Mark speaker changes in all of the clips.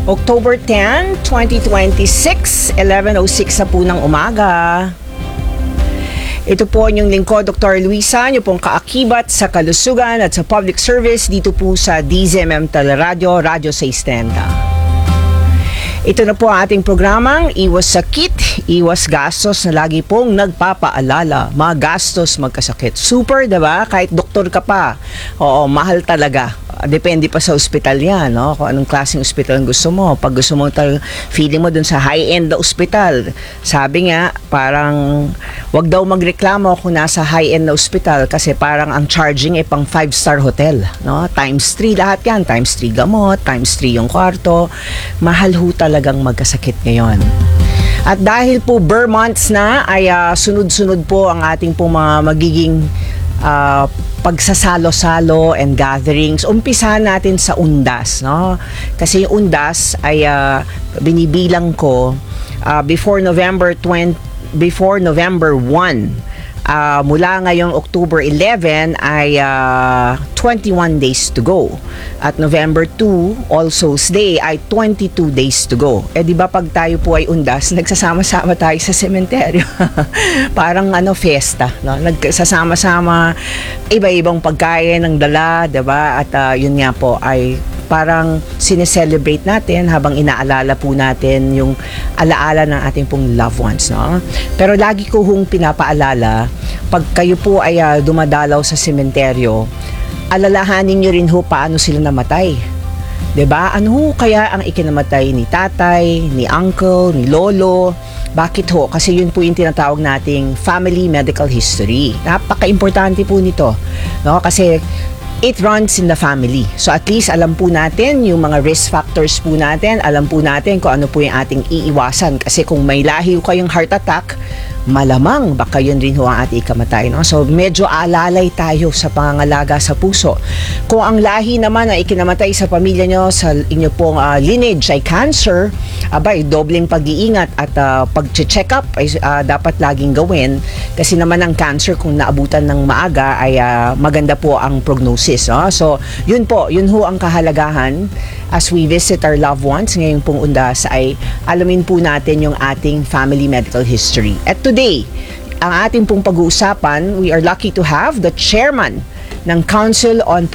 Speaker 1: October 10, 2026, 11:06 na po ng umaga. Ito po ang inyong lingkod, Dr. Luisa, niyo pong kaakibat sa kalusugan at sa public service dito po sa DZMM Teleradio, Radyo 630. Ito na po ang ating programang Iwas Sakit, Iwas Gastos na lagi pong nagpapaalala. Mga gastos magkasakit. Super, diba? Kahit doktor ka pa. Oo, mahal talaga. Depende pa sa ospital yan, no? Kung anong klaseng ospital ang gusto mo. Pag gusto mo feeling mo dun sa high-end na ospital, sabi nga, parang wag daw magreklamo kung nasa high-end na ospital kasi parang ang charging ay pang 5-star hotel, no? Times 3 lahat yan. Times 3 gamot, times 3 yung kwarto. Mahal ho talagang magkasakit ngayon. At dahil po Burr months na, ay sunod-sunod po ang ating pong mga magiging pagsasalo-salo and gatherings. Umpisahan natin sa Undas, no? Kasi yung Undas ay binibilang ko before November 1, mula ngayong October 11 ay 21 days to go. At November 2, All Souls Day, ay 22 days to go. Eh di ba pag tayo po ay Undas, nagsasama-sama tayo sa sementeryo. Parang fiesta, no? Nagsasama-sama, iba-ibang pagkain ng dala, 'di ba? At yun nga po ay parang sineselebrate natin habang inaalala po natin yung alaala ng ating pong loved ones, no? Pero lagi ko hong pinapaalala, pag kayo po ay dumadalaw sa sementeryo, alalahanin nyo rin ho paano sila namatay. 'Di ba? Ano ho kaya ang ikinamatay ni tatay, ni uncle, ni lolo? Bakit ho? Kasi yun po yung tinatawag nating family medical history. Napaka-importante po nito, no? Kasi it runs in the family. So at least alam po natin yung mga risk factors po natin, alam po natin kung ano po yung ating iiwasan. Kasi kung may lahi kayong heart attack, malamang baka yun rin ho ang ating ikamatay, no? So medyo alalay tayo sa pangangalaga sa puso. Kung ang lahi naman na ikinamatay sa pamilya nyo, sa inyo pong lineage ay cancer, abay, dobleng pag-iingat at pag-check up ay dapat laging gawin. Kasi naman ang cancer kung naabutan ng maaga ay maganda po ang prognosis, no? So yun po, yun ho ang kahalagahan as we visit our loved ones ngayong pong Undas ay alamin po natin yung ating family medical history. At today, ang ating pong pag-uusapan, we are lucky to have the chairman ng Council on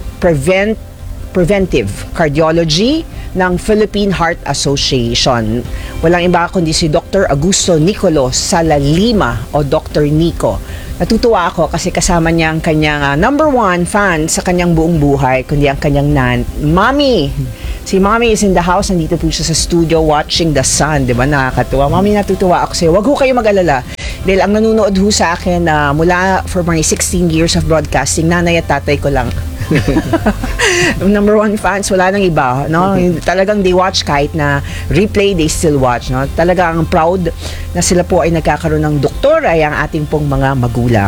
Speaker 1: Preventive Cardiology ng Philippine Heart Association. Walang iba kundi si Dr. Augusto Nicolo Salalima o Dr. Nico. Natutuwa ako kasi kasama niya ang kanyang number one fan sa kanyang buong buhay, kundi ang kanyang Mommy. Si Mommy is in the house, nandito po siya sa studio watching the sun, di ba? Nakakatuwa. Mommy, natutuwa ako sa'yo. Huwag ho kayo mag-alala. Dahil ang nanonood ho sa akin mula for my 16 years of broadcasting, nanay at tatay ko lang. Number one fans, wala nang iba, no? Talagang they watch kahit na replay, they still watch, no? Talagang proud na sila po ay nagkakaroon ng doktor ay ang ating pong mga magulang.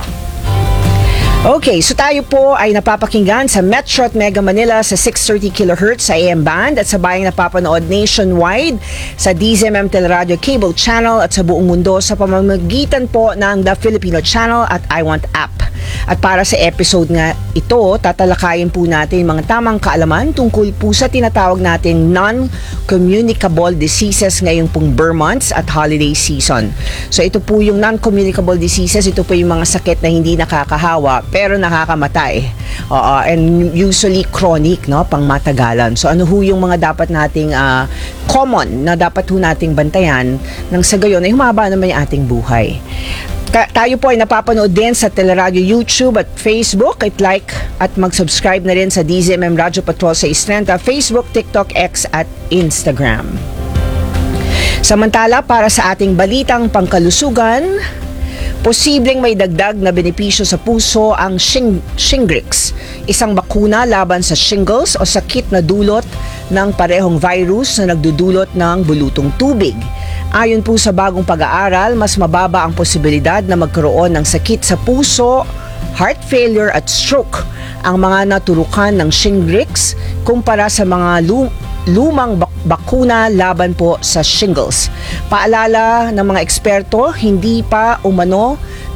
Speaker 1: Okay, so tayo po ay napapakinggan sa Metro at Mega Manila sa 630 kHz sa AM band at sa bayang napapanood nationwide sa DZMM Teleradio Cable Channel at sa buong mundo sa pamamagitan po ng The Filipino Channel at I Want App. At para sa episode nga ito, tatalakayin po natin mga tamang kaalaman tungkol po sa tinatawag nating non-communicable diseases ngayong pong Burr months at holiday season. So ito po yung non-communicable diseases, ito po yung mga sakit na hindi nakakahawa pero nakakamatay. And usually chronic, no, pang matagalan. So ano ho yung mga dapat nating common na dapat ho nating bantayan nang sa gayon ay humaba naman yung ating buhay. Tayo po ay napapanood din sa Teleradio YouTube at Facebook. Like at mag-subscribe na rin sa DZMM Radio Patrol sa Istrenta, Facebook, TikTok, X at Instagram. Samantala, para sa ating balitang pangkalusugan, posibleng may dagdag na benepisyo sa puso ang Shingrix, isang bakuna laban sa shingles o sakit na dulot ng parehong virus na nagdudulot ng bulutong tubig. Ayon po sa bagong pag-aaral, mas mababa ang posibilidad na magkaroon ng sakit sa puso, heart failure at stroke ang mga naturukan ng Shingrix kumpara sa mga lumang bakuna laban po sa shingles. Paalala ng mga eksperto, hindi pa umano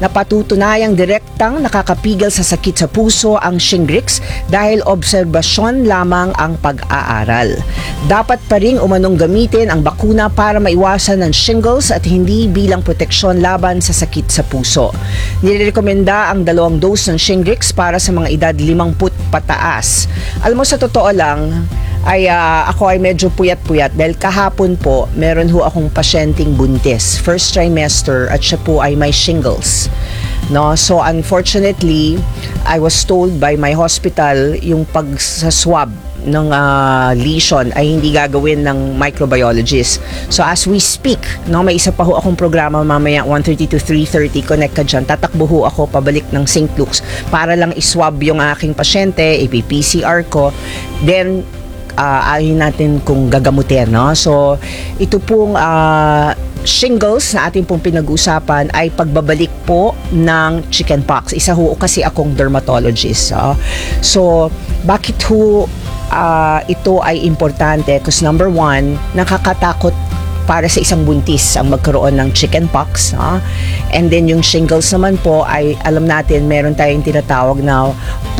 Speaker 1: Napatutunayang direktang nakakapigil sa sakit sa puso ang Shingrix dahil obserbasyon lamang ang pag-aaral. Dapat pa ring umanong gamitin ang bakuna para maiwasan ng shingles at hindi bilang proteksyon laban sa sakit sa puso. Nirekomenda ang 2 dose ng Shingrix para sa mga edad 50 pataas. Alam mo, sa totoo lang, ay ako ay medyo puyat-puyat dahil kahapon po meron ho akong pasyenteng buntis, first trimester, at siya po ay may shingles. No, so unfortunately, I was told by my hospital yung pagsaswab ng lesion ay hindi gagawin ng microbiologist. So as we speak, no, may isa pa ho akong programa mamaya 1:30 to 3:30, connect ka dyan. Tatakbo ho ako pabalik ng St. Luke's para lang iswab yung aking pasyente, ipi-PCR ko, then ahin natin kung gagamutin, no? So ito pong shingles na ating pong pinag-usapan ay pagbabalik po ng chickenpox. Isa ho kasi akong dermatologist. So bakit ho ito ay importante? Because number 1, nakakatakot para sa isang buntis ang magkaroon ng chickenpox. And then yung shingles naman po ay alam natin meron tayong tinatawag na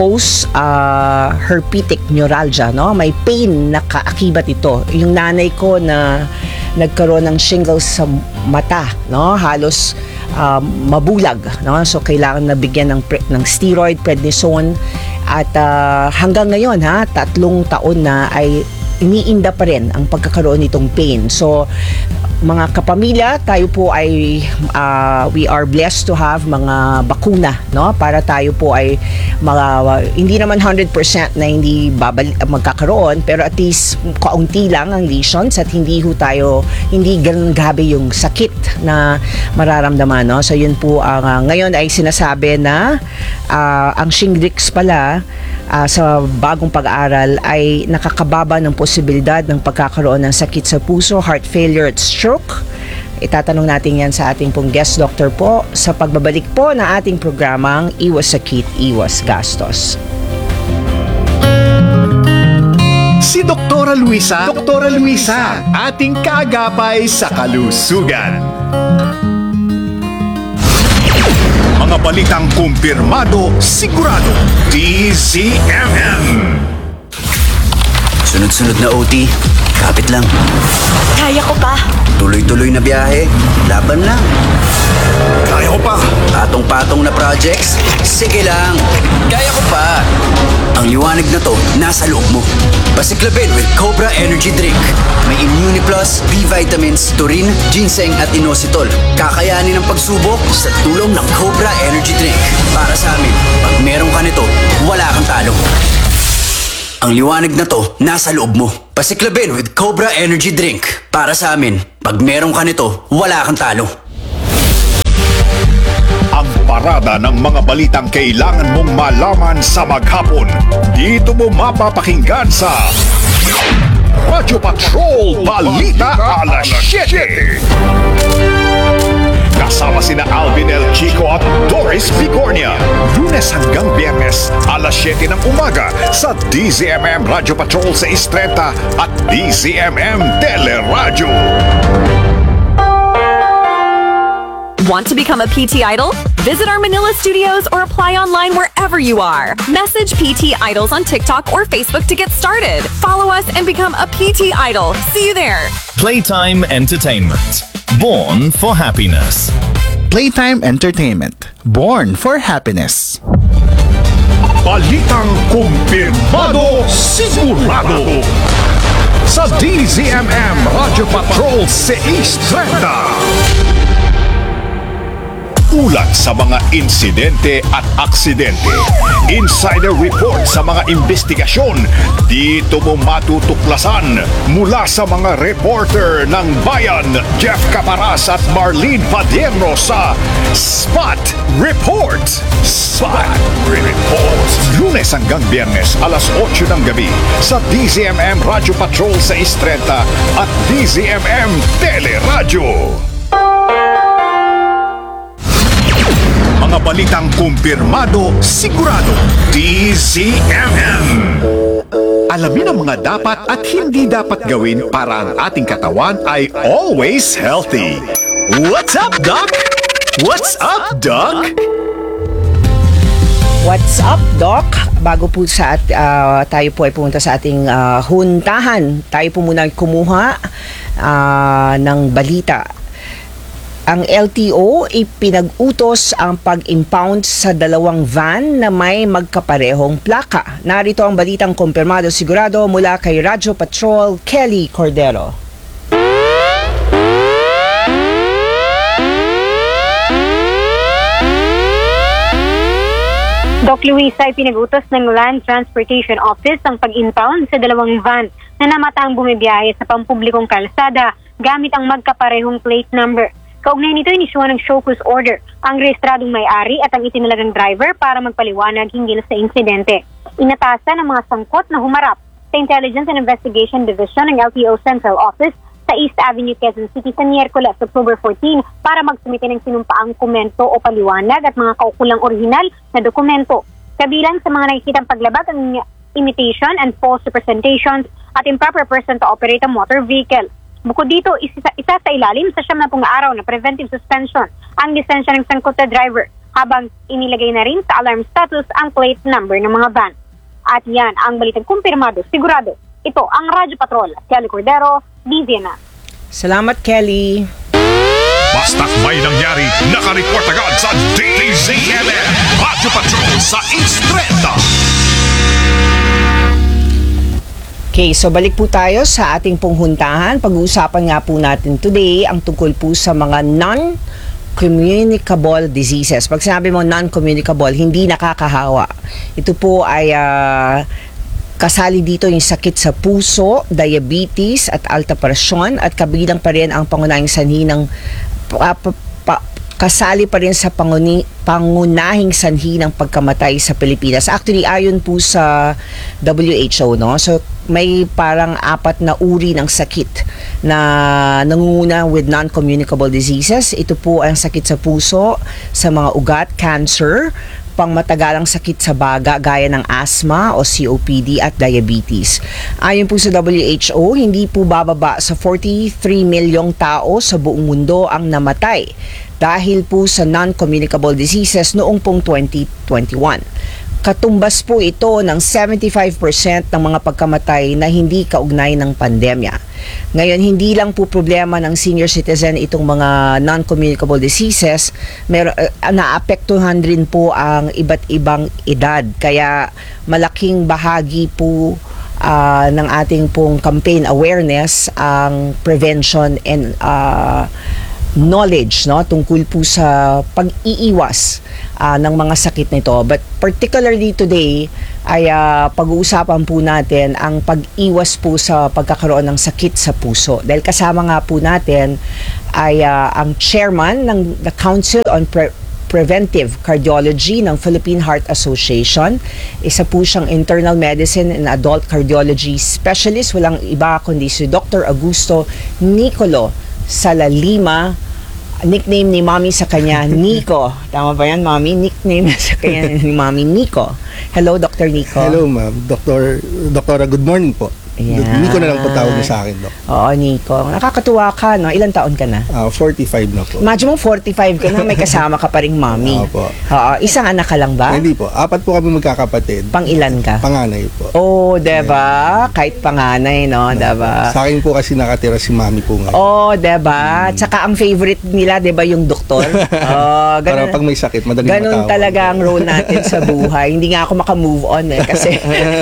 Speaker 1: post-herpetic neuralgia. No? May pain na kaakibat ito. Yung nanay ko na nagkaroon ng shingles sa mata, no? Halos mabulag. No? So kailangan na bigyan ng steroid, prednisone. At hanggang ngayon, 3 taon na ay iniinda pa rin ang pagkakaroon nitong pain. So, mga kapamilya, tayo po ay we are blessed to have mga bakuna, no? Para tayo po ay hindi naman 100% na hindi magkakaroon, pero at least kaunti lang ang lesions at hindi ganun gabi yung sakit na mararamdaman, no? So yun po ngayon ay sinasabi na ang Shingrix pala sa bagong pag-aaral ay nakakababa ng posibilidad ng pagkakaroon ng sakit sa puso, heart failure at stroke. Itatanong natin yan sa ating pong guest doctor po sa pagbabalik po ng ating programang Iwas Sakit, Iwas Gastos.
Speaker 2: Si Doktora Luisa, ating kaagapay sa kalusugan. Mga balitang kumpirmado, sigurado, DZMM.
Speaker 3: Sunod-sunod na OT, kapit lang.
Speaker 4: Kaya ko pa.
Speaker 3: Tuloy-tuloy na biyahe, laban lang.
Speaker 2: Kaya ko pa.
Speaker 3: Patong-patong na projects, sige lang. Kaya ko pa. Ang liwanag na to, nasa loob mo. Pasiklabin with Cobra Energy Drink. May Immuniplus, B vitamins, taurine, ginseng at inositol. Kakayanin ang pagsubok sa tulong ng Cobra Energy Drink. Para sa amin, pag meron ka nito, wala kang talo. Ang liwanag na to, nasa loob mo. Pasiklabin with Cobra Energy Drink. Para sa amin, pag meron ka nito, wala kang talo.
Speaker 2: Ang parada ng mga balitang kailangan mong malaman sa maghapon. Dito mo mapapakinggan sa Radyo Patrol Balita Alas 7. Kasama sina Alvin El Chico at Doris Bigornia. Lunes hanggang Biyernes, alas 7 ng umaga sa DZMM Radyo Patrol sa 630 at DZMM Teleradyo.
Speaker 4: Want to become a PT Idol? Visit our Manila studios or apply online wherever you are. Message PT Idols on TikTok or Facebook to get started. Follow us and become a PT Idol. See you there.
Speaker 5: Playtime Entertainment. Born for happiness.
Speaker 6: Playtime Entertainment. Born for happiness.
Speaker 2: Balitang kumpirmado, sigurado. Sa DZMM Radyo Patrol 630. Ulat sa mga insidente at aksidente. Insider report sa mga investigasyon. Dito mo matutuklasan mula sa mga reporter ng Bayan, Jeff Caparas at Marlene Padierno sa Spot Report. Spot Report. Lunes hanggang Biyernes, alas 8 ng gabi sa DZMM Radyo Patrol sa 630 at DZMM Teleradyo. Mga balitang kumpirmado, sigurado, DZMM. Alamin ang mga dapat at hindi dapat gawin para ang ating katawan ay always healthy. What's up, Doc?
Speaker 5: What's up, Doc?
Speaker 1: What's up, Doc? Bago po tayo po ay pumunta sa ating huntahan, tayo po muna kumuha ng balita. Ang LTO ipinag-utos ang pag-impound sa 2 van na may magkaparehong plaka. Narito ang balitang kumpirmado sigurado mula kay Radyo Patrol Kelly Cordero.
Speaker 7: Doc Luisa ay pinag-utos ng Land Transportation Office ang pag-impound sa 2 van na namatang bumibiyahe sa pampublikong kalsada gamit ang magkaparehong plate number. Kaugnay nito, inisyuhan ng show cause order ang rehistradong may-ari at ang itinalagang driver para magpaliwanag hinggil sa insidente. Inatasan ang mga sangkot na humarap sa Intelligence and Investigation Division ng LTO Central Office sa East Avenue, Quezon City sa Miyerkules, October 14 para magsumite ng sinumpaang komento o paliwanag at mga kaukulang orihinal na dokumento. Kabilang sa mga nakikitang paglabag ang imitation and false representations at improper person to operate a motor vehicle. Bukod dito, isa sa ilalim sa 70 araw na preventive suspension ang lisensya ng sangkot na driver habang inilagay na rin sa alarm status ang plate number ng mga van. At yan ang balitang kumpirmado, sigurado. Ito ang Radyo Patrol, Kelly Cordero, DZNA.
Speaker 1: Salamat, Kelly.
Speaker 2: Basta't may nangyari, nakareport agad sa DZNN. Radyo Patrol sa Instreta.
Speaker 1: Okay, so balik po tayo sa ating punghuntahan. Pag-uusapan nga po natin today ang tungkol po sa mga non-communicable diseases. Pag sinabi mo non-communicable, hindi nakakahawa. Ito po ay kasali dito yung sakit sa puso, diabetes at alta presyon at kabilang pa rin ang pangunahing sanhi ng kasali pa rin sa pangunahing sanhi ng pagkamatay sa Pilipinas. Actually, ayon po sa WHO, no? So, may parang 4 na uri ng sakit na nangunguna with non-communicable diseases. Ito po ang sakit sa puso, sa mga ugat, cancer, pangmatagalang sakit sa baga gaya ng asthma o COPD at diabetes. Ayon po sa WHO, hindi po bababa sa 43 milyong tao sa buong mundo ang namatay dahil po sa non-communicable diseases noong pong 2021. Katumbas po ito ng 75% ng mga pagkamatay na hindi kaugnay ng pandemya. Ngayon, hindi lang po problema ng senior citizen itong mga non-communicable diseases, naapektuhan rin po ang iba't ibang edad. Kaya malaking bahagi po ng ating pong campaign awareness ang prevention and knowledge, no, tungkol po sa pag-iiwas ng mga sakit nito. But particularly today ay pag-uusapan po natin ang pag-iwas po sa pagkakaroon ng sakit sa puso. Dahil kasama nga po natin ay ang chairman ng the Council on Preventive Cardiology ng Philippine Heart Association. Isa po siyang internal medicine and adult cardiology specialist. Walang iba kundi si Dr. Augusto Nicolo Salalima. Nickname ni Mami sa kanya, Nico. Tama ba yan, Mami? Nickname sa kanya ni Mami, Nico. Hello, Dr. Nico.
Speaker 8: Hello, ma'am. Doktora, good morning po.
Speaker 1: Ayan.
Speaker 8: Nico na lang po tawag niyo sa akin, Dok.
Speaker 1: Oo, Nico. Nakakatuwa ka, no? Ilang taon ka na?
Speaker 8: 45 na po.
Speaker 1: Imagine mo, 45 ka na, may kasama ka pa ring Mami.
Speaker 8: Opo.
Speaker 1: Oo, isang anak ka lang ba?
Speaker 8: Hindi po. 4 po kami magkakapatid.
Speaker 1: Pang ilan ka?
Speaker 8: Panganay po.
Speaker 1: Oh, diba? Kahit panganay, no? Diba?
Speaker 8: Sa akin po kasi nakatira si Mami po ngayon.
Speaker 1: Oh, diba? Tsaka ang favorite nila, diba, yung doktor? Oh,
Speaker 8: Para pag may sakit, madaling
Speaker 1: ganun
Speaker 8: matawag.
Speaker 1: talaga ang role natin sa buhay. Hindi nga ako makamove on kasi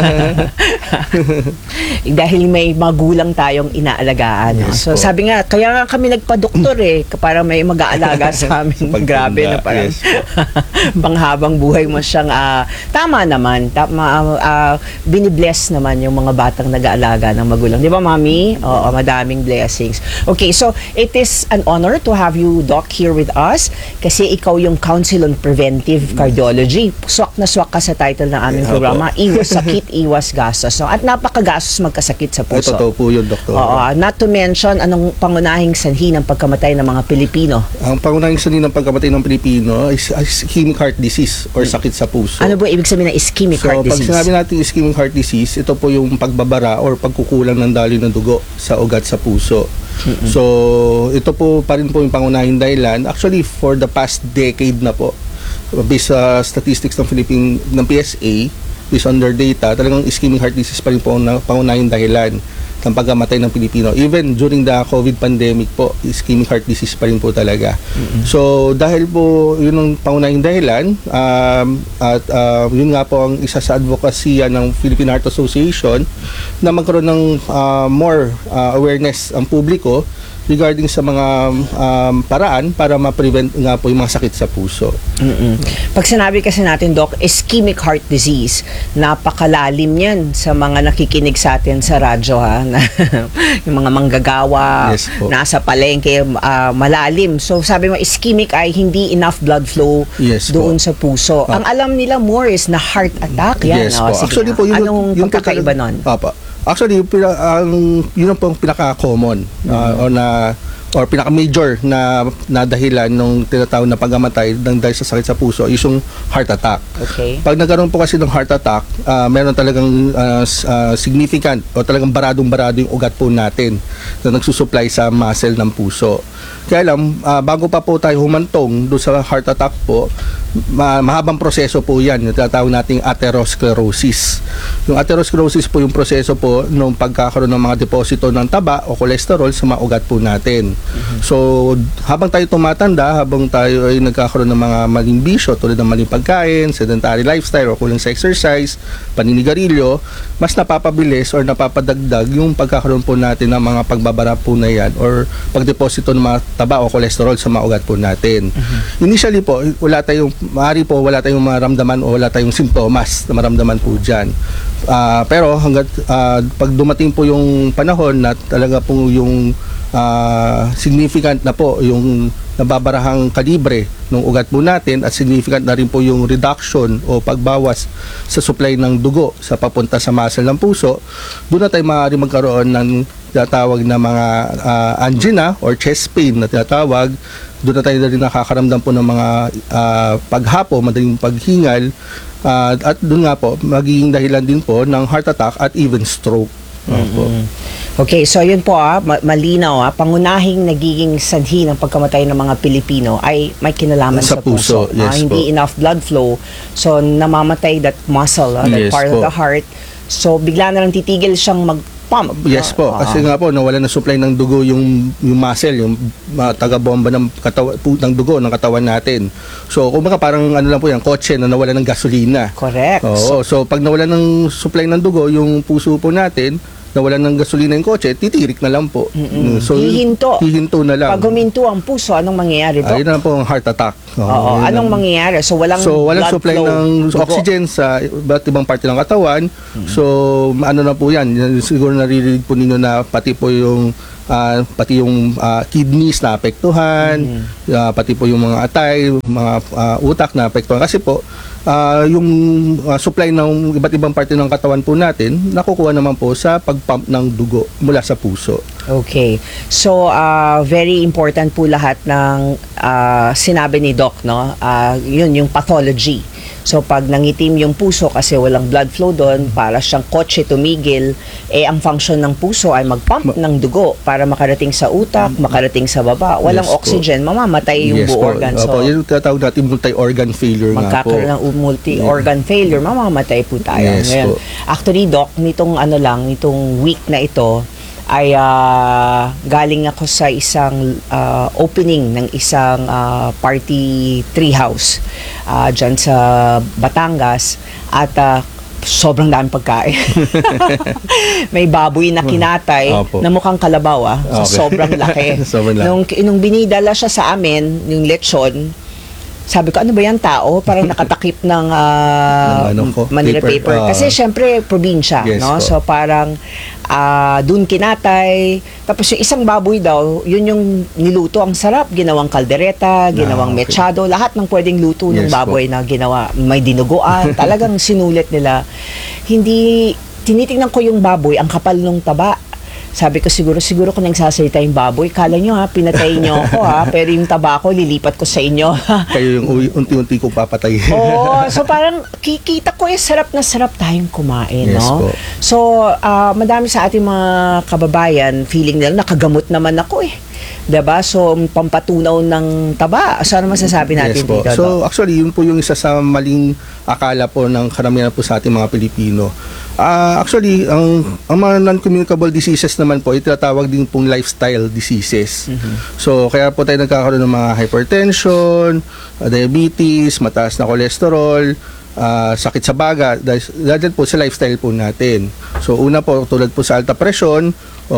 Speaker 1: dahil may magulang tayong inaalagaan. No?
Speaker 8: Yes
Speaker 1: So
Speaker 8: po.
Speaker 1: sabi nga, kaya nga kami nagpa-doktor para may mag-aalaga sa amin. Grabe na parang
Speaker 8: Yes
Speaker 1: panghabang buhay mo siyang tama naman. Binibless naman yung mga batang nag-aalaga ng magulang. Di ba, Mami? Oo, madaming blessings. Okay, so it is an honor to have you, Doc, here with us kasi ikaw yung Council on Preventive Cardiology. Swak na swak ka sa title ng aming programa. Iwas sakit, iwas gastos. No? At napakagastos magkasakit sa puso.
Speaker 8: Totoo po yun, Doktor.
Speaker 1: Oo, not to mention, anong pangunahing sanhi ng pagkamatay ng mga Pilipino?
Speaker 8: Ang pangunahing sanhi ng pagkamatay ng Pilipino is ischemic heart disease or sakit sa puso.
Speaker 1: Ano ba ibig sabihin ng ischemic heart disease?
Speaker 8: Pag sinabi natin ischemic heart disease, ito po yung pagbabara or pagkukulang ng daloy ng dugo sa ugat sa puso. So, ito po pa rin po yung pangunahing dahilan. Actually, for the past decade na po, based sa statistics ng PSA, based on their data, talagang ischemic heart disease pa rin po ang pangunahing dahilan ng pagkamatay ng Pilipino. Even during the COVID pandemic po, ischemic heart disease pa rin po talaga. So, dahil po yun ang pangunahing dahilan, at yun nga po ang isa sa advocacy ng Philippine Heart Association na magkaroon ng more awareness ang publiko regarding sa mga paraan para ma-prevent nga po yung mga sakit sa puso.
Speaker 1: Pag sinabi kasi natin, Doc, ischemic heart disease, napakalalim yan sa mga nakikinig sa atin sa radyo, ha? Yung mga manggagawa,
Speaker 8: Yes po.
Speaker 1: nasa palengke, malalim. So sabi mo, ischemic ay hindi enough blood flow
Speaker 8: Yes
Speaker 1: doon
Speaker 8: po.
Speaker 1: sa puso. Ang alam nila more is na heart attack. Yan,
Speaker 8: Yes
Speaker 1: oh,
Speaker 8: po.
Speaker 1: sige
Speaker 8: Actually
Speaker 1: na.
Speaker 8: po,
Speaker 1: Anong
Speaker 8: po
Speaker 1: pagkakaiba nun?
Speaker 8: Papa. Actually, yun po ang pinaka-common or pinaka-major na dahilan ng tinatawag na pagkamatay dahil sa sakit sa puso is yung heart attack.
Speaker 1: Okay.
Speaker 8: Pag nagkaroon po kasi ng heart attack, meron talagang significant o talagang baradong-barado yung ugat po natin na nagsusupply sa muscle ng puso. Kaya lang, bago pa po tayo humantong doon sa heart attack po, mahabang proseso po yan, yung tinatawag nating atherosclerosis. Yung atherosclerosis po yung proseso po nung pagkakaroon ng mga deposito ng taba o cholesterol sa mga ugat po natin. So, habang tayo tumatanda, habang tayo ay nagkakaroon ng mga maling bisyo tulad ng maling pagkain, sedentary lifestyle o kulang sa exercise, paninigarilyo, mas napapabilis or napapadagdag yung pagkakaroon po natin ng mga pagbabara po na yan or pagdeposito ng mga taba o cholesterol sa mga ugat po natin. Initially po, wala tayong maramdaman o wala tayong simptomas na maramdaman po dyan. Pero hanggat pag dumating po yung panahon na talaga po yung significant na po yung nababarahang kalibre ng ugat po natin at significant na rin po yung reduction o pagbawas sa supply ng dugo sa papunta sa muscle ng puso, doon na tayo maaari magkaroon ng tinatawag na mga angina or chest pain na tinatawag. Doon na tayo na rin nakakaramdam po ng mga paghapo, madaling paghingal, at doon nga po magiging dahilan din po ng heart attack at even stroke.
Speaker 1: Okay, so yun po malinaw pangunahing nagiging sanhi ng pagkamatay ng mga Pilipino ay may kinalaman sa puso.
Speaker 8: Yes
Speaker 1: Hindi
Speaker 8: po.
Speaker 1: enough blood flow, so namamatay that muscle, that
Speaker 8: Yes
Speaker 1: part of
Speaker 8: po.
Speaker 1: the heart. So bigla na lang titigil siyang mag-pump.
Speaker 8: Yes po, kasi nga po nawala na supply ng dugo yung muscle, yung taga-bomba ng ng dugo ng katawan natin. So kumbaga parang ano lang po yan, kotse na nawala ng gasolina.
Speaker 1: Correct.
Speaker 8: Oo, so pag nawala ng supply ng dugo yung puso po natin, nawalan ng gasolina yung kotse, titirik na lang po. So, hihinto na lang.
Speaker 1: Pag huminto ang puso, anong mangyayari, Doc?
Speaker 8: Ayun na po ang heart attack.
Speaker 1: Oo, anong mangyayari? So walang blood
Speaker 8: supply
Speaker 1: flow,
Speaker 8: ng
Speaker 1: dugo.
Speaker 8: oxygen sa iba't ibang parte ng katawan. So ano na po yan, siguro naririnig po ninyo na pati yung kidneys na apektuhan, pati po yung mga atay, mga utak na apektuhan. Kasi po, yung supply ng iba't ibang parte ng katawan po natin, nakukuha naman po sa pagpump ng dugo mula sa puso.
Speaker 1: Okay. So, very important po lahat ng sinabi ni Doc, no? Yun, yung pathology. So, pag nangitim yung puso kasi walang blood flow doon, para siyang kotse tumigil, ang function ng puso ay magpump ng dugo para makarating sa utak, makarating sa baba. Walang
Speaker 8: Yes po.
Speaker 1: oxygen, mamamatay yung
Speaker 8: Yes
Speaker 1: buong
Speaker 8: po.
Speaker 1: organ.
Speaker 8: Opo,
Speaker 1: So,
Speaker 8: yun tinatawag natin multi-organ failure nga po.
Speaker 1: magkakaroon ng multi-organ failure, mamamatay po tayo.
Speaker 8: Yes
Speaker 1: Ngayon,
Speaker 8: po.
Speaker 1: actually, Doc, nitong week na ito, ay galing ako sa isang opening ng isang party treehouse dyan sa Batangas at sobrang daming pagkain. May baboy na kinatay
Speaker 8: Opo.
Speaker 1: na mukhang kalabaw
Speaker 8: Okay.
Speaker 1: sobrang laki.
Speaker 8: Sobrang laki.
Speaker 1: Nung binidala siya sa amin, yung lechon, sabi ko, ano ba yan tao? Parang nakatakip ng Manila paper. Kasi syempre, probinsya.
Speaker 8: Yes
Speaker 1: No?
Speaker 8: po.
Speaker 1: So parang dun kinatay. Tapos yung isang baboy daw, yun yung niluto. Ang sarap. Ginawang kaldereta, ginawang
Speaker 8: okay.
Speaker 1: mechado. Lahat ng pwedeng luto ng
Speaker 8: Yes
Speaker 1: baboy na ginawa. May dinuguan. Talagang sinulit nila. Hindi, tinitingnan ko yung baboy, ang kapal ng taba. Sabi ko, siguro kung nagsasalita yung baboy, kala nyo pinatay nyo ako pero yung tabako, lilipat ko sa inyo.
Speaker 8: Kayo yung unti-unti ko papatay.
Speaker 1: Oo, so parang kikita ko sarap na sarap tayong kumain,
Speaker 8: Yes
Speaker 1: no?
Speaker 8: po.
Speaker 1: So, madami sa ating mga kababayan, feeling nila, nakagamot naman ako eh. Diba? So, pampatunaw ng taba. So, ano masasabi natin
Speaker 8: Yes po.
Speaker 1: dito?
Speaker 8: So,
Speaker 1: Doc?
Speaker 8: actually, yun po yung isa sa maling akala po ng karamihan po sa ating mga Pilipino. Actually, ang mga non-communicable diseases naman po, itatawag din pong lifestyle diseases. So, kaya po tayo nagkakaroon ng mga hypertension, diabetes, mataas na cholesterol, sakit sa baga, dahil po sa lifestyle po natin. So, una po, tulad po sa alta presyon,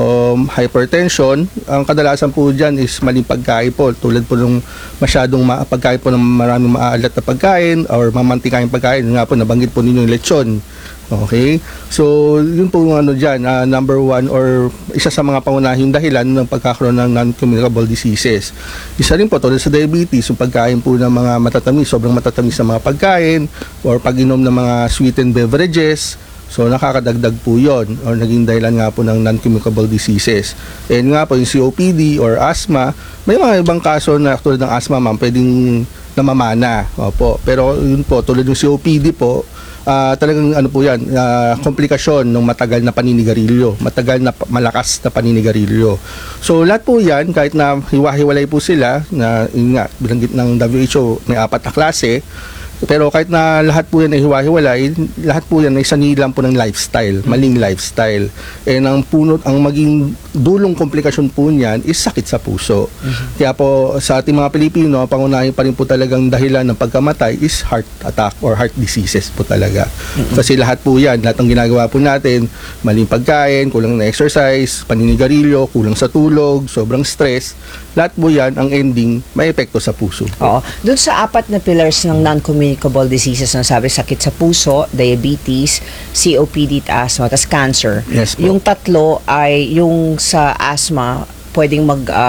Speaker 8: hypertension, ang kadalasan po dyan is maling pagkain po, tulad po ng masyadong pagkain po ng maraming maalat na pagkain or mamantikang pagkain, nga po nabanggit po ninyo yung lechon. Okay? So, yun po yung ano dyan, number one or isa sa mga pangunahing dahilan ng pagkakaroon ng non-communicable diseases. Isa rin po, tulad sa diabetes, yung pagkain po ng mga matatamis, sobrang matatamis na mga pagkain or pag-inom ng mga sweetened beverages. So, nakakadagdag po yun or naging dahilan nga po ng non-communicable diseases. And nga po, yung COPD or asthma, may mga ibang kaso na tulad ng asthma, ma'am, pwedeng namamana. Opo. Pero yun po, tulad ng COPD po, talagang ano po yan, komplikasyon ng matagal na paninigarilyo, matagal na malakas na paninigarilyo. So lahat po yan, kahit na hiwa-hiwalay po sila, na yun nga, binanggit ng WHO, may 4 na klase, pero kahit na lahat po yan ay hiwa-hiwalay, lahat po yan ay sanilang po ng lifestyle, maling lifestyle. And ang maging dulong komplikasyon po niyan is sakit sa puso. Kaya po sa ating mga Pilipino, pangunahin pa rin po talagang dahilan ng pagkamatay is heart attack or heart diseases po talaga. Kasi lahat po yan, lahat ng ginagawa po natin, maling pagkain, kulang na exercise, paninigarilyo, kulang sa tulog, sobrang stress, lahat po yan, ang ending, may epekto sa puso.
Speaker 1: Oo. Doon sa 4 na pillars ng non-communicable diseases na sabi, sakit sa puso, diabetes, COPD at asthma, tas cancer.
Speaker 8: Yes po.
Speaker 1: Yung 3 ay yung sa asthma, pwedeng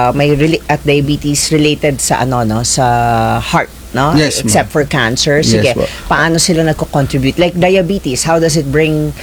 Speaker 1: at diabetes related sa sa heart, no?
Speaker 8: Yes, ma'am.
Speaker 1: Except for cancer. Sige,
Speaker 8: Yes, po.
Speaker 1: paano sila nagko-contribute? Like diabetes, how does it bring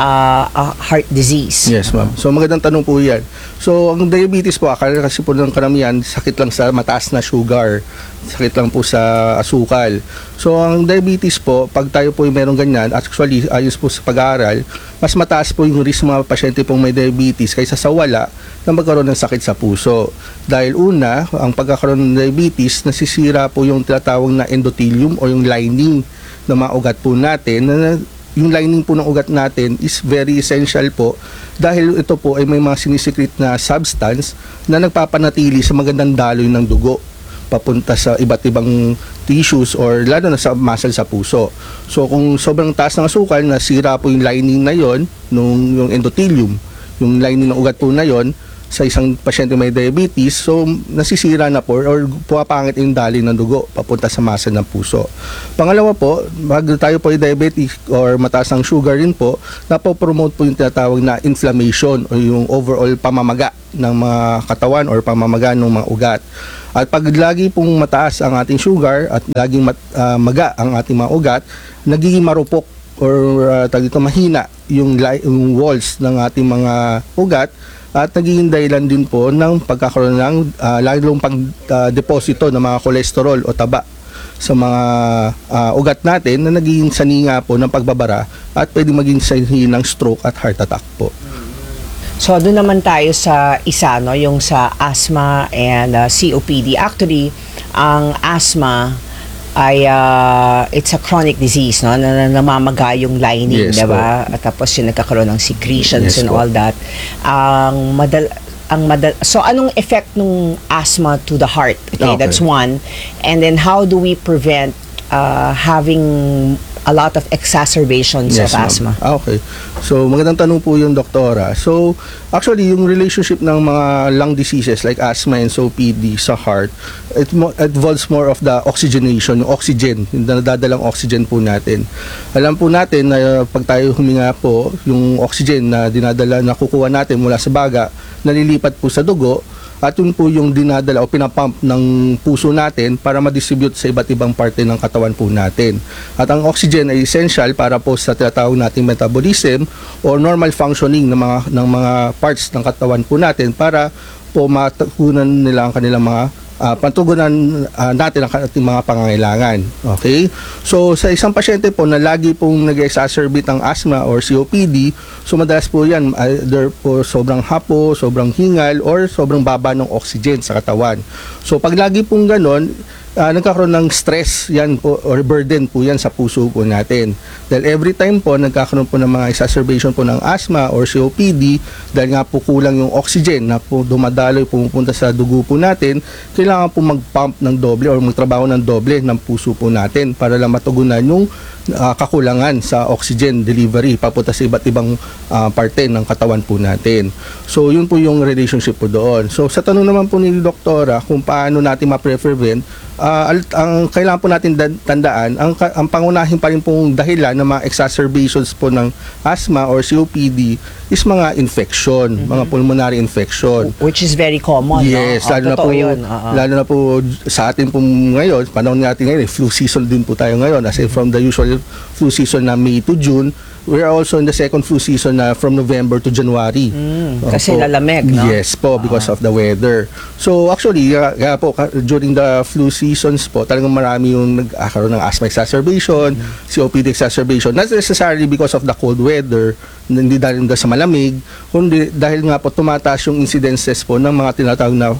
Speaker 1: a heart disease?
Speaker 8: Yes, ma'am. So, magandang tanong po yan. So, ang diabetes po, akala kasi po ng karamihan, sakit lang sa mataas na sugar. Sakit lang po sa asukal. So, ang diabetes po, pag tayo po yung meron ganyan, actually, ayos po sa pag-aaral, mas mataas po yung risk mga pasyente pong may diabetes kaysa sa wala na magkaroon ng sakit sa puso. Dahil una, ang pagkakaroon ng diabetes, nasisira po yung tinatawag na endothelium o yung lining ng mga ugat po natin na yung lining po ng ugat natin is very essential po dahil ito po ay may mga sinisikret na substance na nagpapanatili sa magandang daloy ng dugo papunta sa iba't ibang tissues or lalo na sa muscle sa puso. So kung sobrang taas ng asukal, nasira po yung lining na yon, yung endothelium, yung lining ng ugat po na yon, sa isang pasyente may diabetes, so nasisira na po or pumapangit yung daloy ng dugo papunta sa masa ng puso. Pangalawa po, pag tayo po ay diabetic or mataas ang sugar rin po, napopromote po yung tinatawag na inflammation o yung overall pamamaga ng mga katawan or pamamaga ng mga ugat. At pag lagi pong mataas ang ating sugar at laging maga ang ating mga ugat, nagiging marupok or mahina yung walls ng ating mga ugat at nagiging dahilan din po ng pagkakaroon ng lalong pagdeposito ng mga kolesterol o taba sa mga ugat natin na nagiging saninga po ng pagbabara at pwedeng maging sanhi ng stroke at heart attack po.
Speaker 1: So, doon naman tayo sa isa, no? Yung sa asthma and COPD. Actually, ang asthma ay it's a chronic disease, no? Na namamaga yung lining,
Speaker 8: Yes,
Speaker 1: diba? At tapos yung nagkakaroon ng secretions
Speaker 8: Yes,
Speaker 1: and
Speaker 8: po.
Speaker 1: all that. So, anong effect ng asthma to the heart? Okay,
Speaker 8: Okay.
Speaker 1: that's one. And then, how do we prevent having a lot of exacerbations of
Speaker 8: ma'am.
Speaker 1: asthma?
Speaker 8: Okay. So, magandang tanong po yung doktora. So, actually, yung relationship ng mga lung diseases like asthma and COPD sa heart, it involves more of the oxygenation, yung oxygen, yung nadadalang oxygen po natin. Alam po natin na pag tayo huminga po, yung oxygen na dinadala, na kukuha natin mula sa baga, nalilipat po sa dugo, at yun po yung dinadala o pinapump ng puso natin para ma-distribute sa iba't ibang parte ng katawan po natin. At ang oxygen ay essential para po sa tinatawag nating metabolism or normal functioning ng mga parts ng katawan po natin para po matugunan nila ang kanilang mga pantugunan natin ang ating mga pangangailangan. Okay? So, sa isang pasyente po na lagi pong nag-exacerbate ng asthma or COPD, so madalas po yan, either po sobrang hapo, sobrang hingal, or sobrang baba ng oxygen sa katawan. So, pag lagi pong ganon, nagkakaroon ng stress yan po or burden po yan sa puso po natin. Dahil every time po nagkakaroon po ng mga exacerbation po ng asthma or COPD, dahil nga po kulang yung oxygen na po dumadaloy pumupunta sa dugo po natin, kailangan po mag-pump ng doble or magtrabaho ng doble ng puso po natin para lang matugunan yung kakulangan sa oxygen delivery papunta sa iba't ibang parte ng katawan po natin. So yun po yung relationship po doon. So sa tanong naman po ni Doktora kung paano natin ma-prevent, ang kailangan po natin tandaan, ang pangunahin pa rin pong dahilan ng mga exacerbations po ng asthma or COPD is mga infection, mga pulmonary infection.
Speaker 1: Which is very common.
Speaker 8: Yes,
Speaker 1: no?
Speaker 8: Lalo na po sa atin po ngayon, panahon natin ngayon, flu season din po tayo ngayon. As in from the usual flu season na May to June, we are also in the second flu season na from November to January.
Speaker 1: Kasi lalamig, no?
Speaker 8: Yes po, because of the weather. So actually, kaya po, during the flu seasons po, talagang marami yung nagkakaroon ng asthma exacerbation, COPD exacerbation, not necessarily because of the cold weather, hindi dahil sa malamig, kundi dahil nga po tumataas yung incidences po ng mga tinatawag na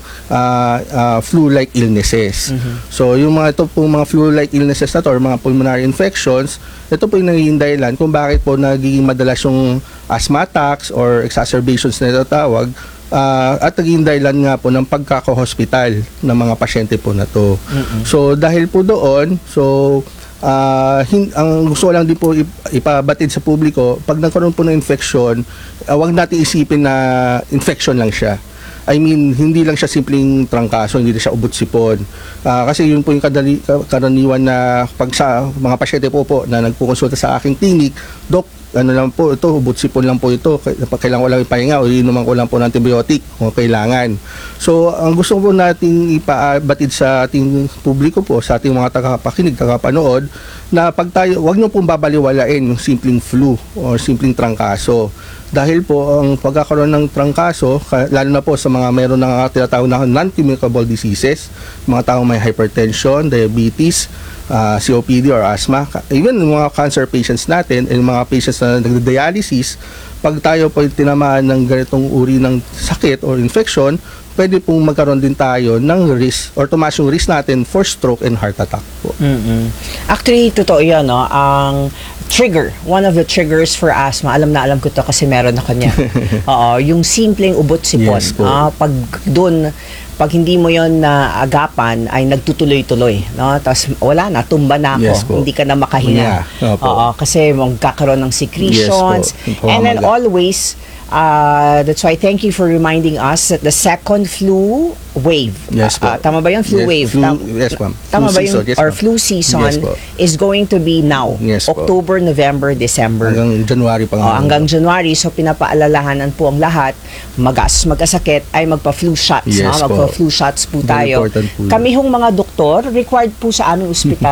Speaker 8: flu-like illnesses. So yung mga ito po mga flu-like illnesses na to, or mga pulmonary infections, ito po yung nagiging dahilan kung bakit po nagiging madalas yung asthma attacks or exacerbations na itatawag, at naging dahilan nga po ng pagkaka-hospital ng mga pasyente po na to. So dahil po doon, ang gusto ko lang din po ipabatid sa publiko, pag nagkaroon po ng infection, wag natin isipin na infection lang siya. I mean, hindi lang siya simpleng trangkaso, hindi siya ubot-sipon. Kasi yun po yung karaniwan na pag sa mga pasyente po na nagpukonsulta sa aking clinic, Dok, ano lang po ito, ubot-sipon lang po ito, kailangan ko lang ipahinga o inuman ko lang po ng antibiotic kung kailangan. So, ang gusto po nating ipabatid sa ating publiko po, sa ating mga tagapakinig, tagapanood, na pag tayo, wag nyo pong babaliwalain yung simpleng flu o simpleng trangkaso. Dahil po ang pagkakaroon ng trangkaso, lalo na po sa mga meron ng tinatawag na non-communicable diseases, mga taong may hypertension, diabetes, COPD or asthma, even mga cancer patients natin, and mga patients na nagda-dialysis, pag tayo po tinamaan ng ganitong uri ng sakit or infection, pwede pong magkaroon din tayo ng risk or tumaas yung risk natin for stroke and heart attack po.
Speaker 1: Actually, totoo yun, no? Ang trigger, one of the triggers for asthma, alam ko to kasi meron ako niya. Yung simpleng ubot-sipon.
Speaker 8: Yes po.
Speaker 1: Pag hindi mo yon na agapan, ay nagtutuloy-tuloy. No? Tapos wala na, tumba na ako.
Speaker 8: Yes po.
Speaker 1: Hindi ka na makahinga. Kasi magkakaroon ng secretions.
Speaker 8: Yes po.
Speaker 1: And then always, that's why thank you for reminding us that the second flu wave.
Speaker 8: Yes po.
Speaker 1: Tama ba yun? Flu wave.
Speaker 8: Yes ma'am.
Speaker 1: Tama ba yun?
Speaker 8: Yes,
Speaker 1: or
Speaker 8: ma'am.
Speaker 1: flu season
Speaker 8: Yes po.
Speaker 1: is going to be now.
Speaker 8: Yes po.
Speaker 1: October, November, December.
Speaker 8: Hanggang January pa nga.
Speaker 1: Hanggang January. So pinapaalalahanan po ang lahat, magkasakit ay magpa-flu shots.
Speaker 8: Yes po.
Speaker 1: Magpa-flu shots po
Speaker 8: Very
Speaker 1: tayo.
Speaker 8: important po yun.
Speaker 1: Kami hong mga doktor, required po sa aming ospital